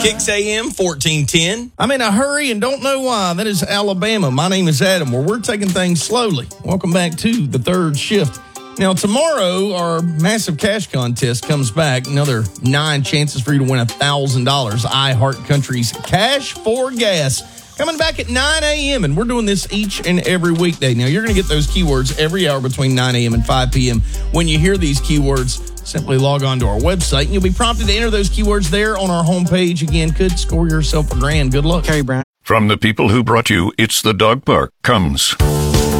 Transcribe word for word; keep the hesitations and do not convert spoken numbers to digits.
Kicks A M fourteen ten. I'm in a hurry and don't know why. That is Alabama. My name is Adam, where we're taking things slowly. Welcome back to the third shift. Now, tomorrow, our massive cash contest comes back. Another nine chances for you to win one thousand dollars. iHeart Country's Cash for Gas. Coming back at nine a.m., and we're doing this each and every weekday. Now, you're going to get those keywords every hour between nine a.m. and five p.m. When you hear these keywords, simply log on to our website, and you'll be prompted to enter those keywords there on our homepage. Again, could score yourself a grand. Good luck. Carrie Brown. From the people who brought you It's the Dog Park comes